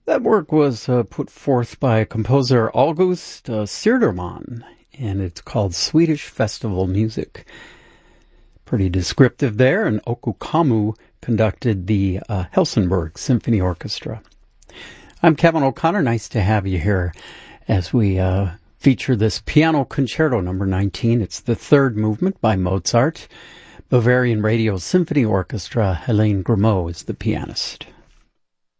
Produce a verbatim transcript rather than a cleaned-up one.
That work was uh, put forth by composer August uh, Siderman, and it's called Swedish Festival Music. Pretty descriptive there, and Oku Kamu conducted the uh, Helsingborg Symphony Orchestra. I'm Kevin O'Connor. Nice to have you here as we uh, feature this Piano Concerto number nineteen. It's the third movement by Mozart. Bavarian Radio Symphony Orchestra. Helene Grimaud is the pianist.